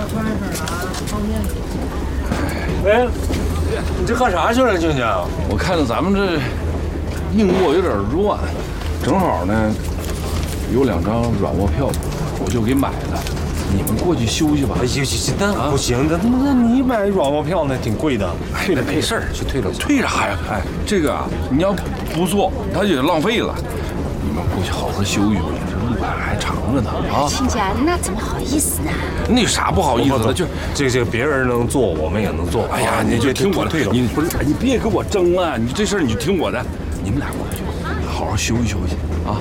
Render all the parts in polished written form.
穿上身啊，方便。 哎，你这干啥去了，静静？ 我看着咱们这硬卧有点乱，正好呢有2张软卧票，我就给买了。你们过去休息吧。 哎，那不行，那你买软卧票那挺贵的。 退了没事儿，去退了。退啥呀？哎，这个啊，你要不做，它也浪费了。你们过去好好休息吧，这路还长着呢啊！ 亲家，那怎么好意思呢？ 那有啥不好意思的？就这别人能做，我们也能做。 哎呀，你就听我的，你不是你别跟我争了，你这事儿你就听我的，你们俩过去，好好休息休息啊！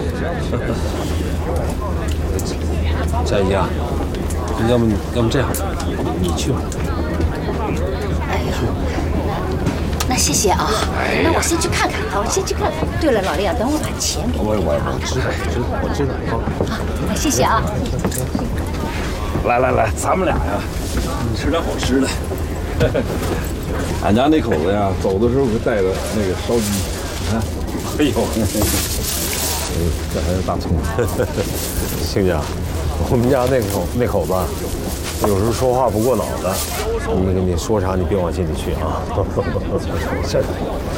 佳怡啊，要不这样，你去吧。 哎呦，那谢谢啊。那我先去看看啊，我先去看看。对了，老李啊，等我把钱给你。 我知道。 好，那谢谢啊。 来，咱们俩呀，吃点好吃的。俺家那口子呀，走的时候给带的那个烧鸡，你看， 哎呦，这还是大葱。亲家，我们家那口子，有时候说话不过脑子。你说啥你别往心里去啊。事儿。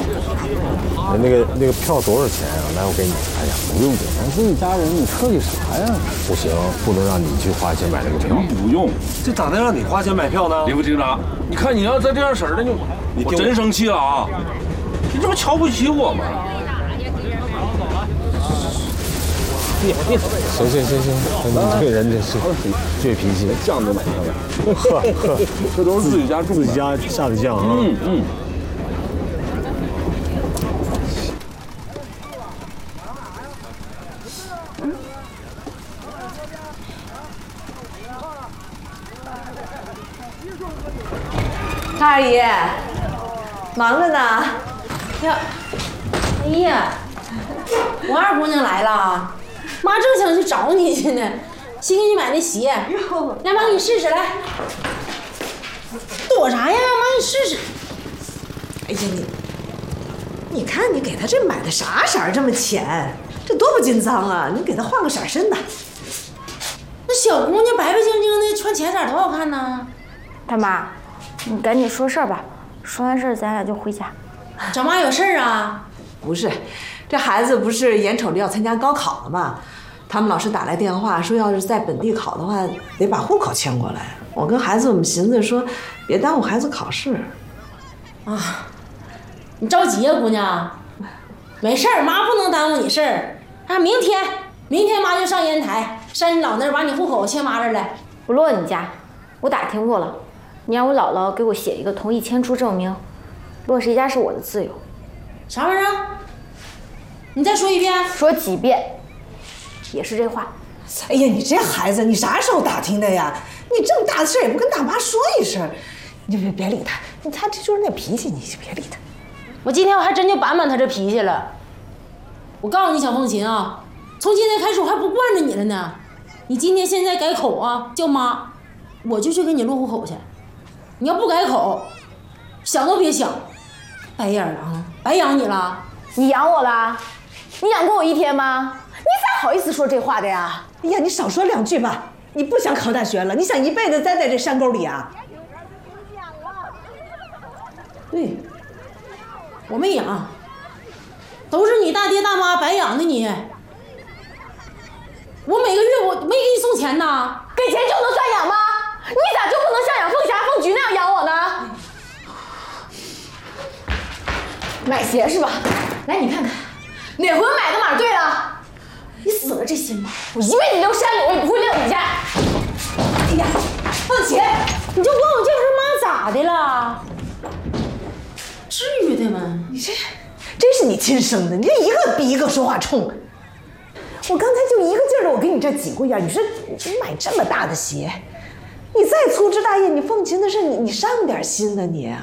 那个票多少钱啊？来，我给你。哎呀，不用，咱自己家人，你客气啥呀？不行，不能让你去花钱买那个票。 不用， 这咋能让你花钱买票呢？ 林副警长，你看你要再这样式儿的，我真生气了啊！你这不瞧不起我吗？ 行，你这个人真是倔脾气， 酱都买上了，这都是自己家下的酱啊。 二姨，忙着呢。 呀，哎呀，我二姑娘来了，妈正想去找你去呢，新给你买那鞋，来妈给你试试来。躲啥呀？妈给你试试。 哎呀你看你给她这买的啥色儿这么浅，这多不经脏啊！你给她换个色深的。 那小姑娘白白净净的，穿浅色多好看呢。 大妈，你赶紧说事儿吧，说完事儿咱俩就回家。 找妈有事儿啊？ 不是，这孩子不是眼瞅着要参加高考了吗？他们老师打来电话说，要是在本地考的话，得把户口迁过来。我跟孩子我们寻思说，别耽误孩子考试。 啊，你着急呀，姑娘？没事儿，妈不能耽误你事儿。啊，明天妈就上烟台，上你姥那儿把你户口迁妈这儿来。 不落你家，我打听过了，你让我姥姥给我写一个同意迁出证明，落谁家是我的自由。 啥玩意儿？你再说一遍。 说几遍，也是这话。 哎呀，你这孩子，你啥时候打听的呀？你这么大的事也不跟大妈说一声，你就别理他，他这就是那脾气，你就别理他。 我今天我还真就板他这脾气了。我告诉你，小凤琴啊，从今天开始我还不惯着你了呢。你今天现在改口啊，叫妈，我就去给你落户口去。你要不改口，想都别想，白眼狼，白养你了。 你养我了？你养过我一天吗？你咋好意思说这话的呀？ 哎呀，你少说2句吧。你不想考大学了？你想一辈子栽在这山沟里啊？ 对，我没养，都是你大爹大妈白养的你。我每个月我没给你送钱呐， 给钱就能算养吗？你咋就不能像养凤霞、凤菊那样养我呢？买鞋是吧？来，你看看，哪回买的码对了？你死了这心吗？我一辈子留山里，我也不会撂你家。 哎呀，凤姐， 你就管我叫声妈咋的了？至于的吗？ 你这真是你亲生的，你这一个比一个说话冲。我刚才就一个劲儿的，我给你这挤过眼，你说你买这么大的鞋，你再粗枝大叶，你凤琴的事，你上点心呢你啊？